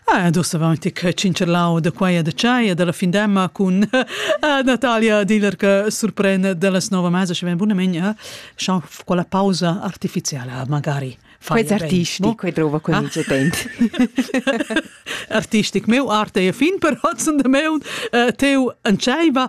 Du savanti che cincerlau da quaia da c'aia della findemma con Natalia Diller che sorprende della nuova mese, ci viene buonamente quella pausa artificiale magari. Quei artisti, quei trova con il getente. Artistic, meu arte e fin per hotsen de meu teu anceiva.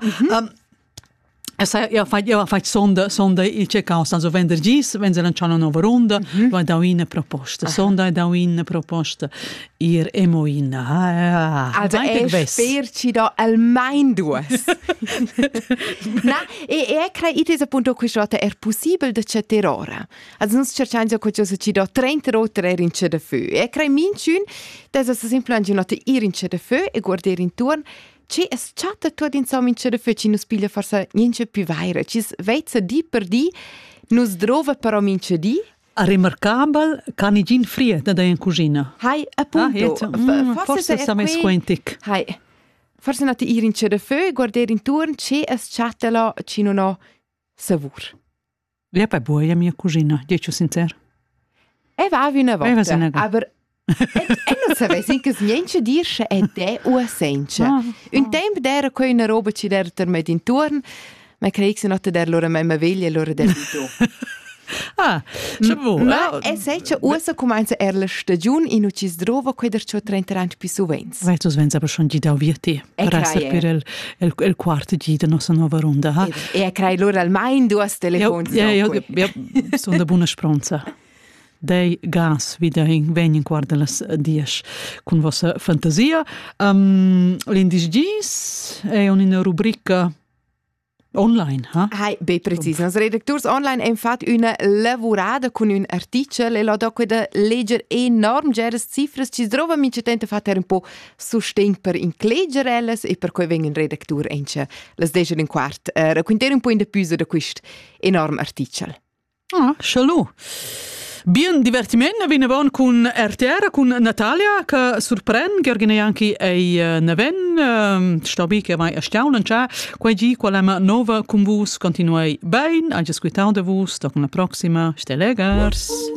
Ja fac sonda il check-out, also wenn der gis, wenn sie lanciano una nuova ronda, vai da una proposta. Sonda è da una proposta. Ir emoina. Also sperci da almain duas. Na, e crei it is appunto questa è possibile da c'è terrora. Also non cercando qualcosa ci da 30 rotere in c'è da feu. E crei minciun, das è semplicemente una ir in c'è da feu e guardare intorno. Ci es chatta tu insomma in c'è da feu, ci nus piglia forse niente più vaira. Ci vezza di per di, nus drova però mince di. Remarcabel canigin frie da in cucina. Hai appunto. Forse sa mes quentic. Hai. Forse nati ir in c'è da feu, guardare intorno, ci es chattela, ci non ho savur. Ja, poi buia mia cucina, dico sincero. E va una volta, aber e non sapessi che niente dirce è de o senza. Un tempo d'era coi una roba ci der ter med intorno, ma crei che notte der loro memma veglia e loro der tu. Ma è seccia usa comincia la stagione in cui ci trova quei der ciò 30 anni più sovens. Vedo Sven aber schon di da vieti. Per essere per il quarto di da nostra nuova ronda. E crei loro almeno due telefoni. Ja, sono da buona spronza. Dei gas wieder in venien guardelas dies con vostra fantasia. L'indis gis è una rubrica online, ha? Hai, be preciso. Nos redaktors online hem fat una lavorada con un artikel e la do queda legger enorm geres cifras. Ci trova mince tenta fatter un po' sustain per inclegerelles e per cui vengen redaktur ence las 10:15. Raccontare un po' in de püsa da quist enorm artikel. Shalom. Bien divertimento vinevon con RTR, con Natalia, che sorprende, che organizza anche ai neven, stabi che vai a staunen, cioè, quei qualema nova con vos, continuai bene, anche ascoltando vos, dopo la prossima, ste legers.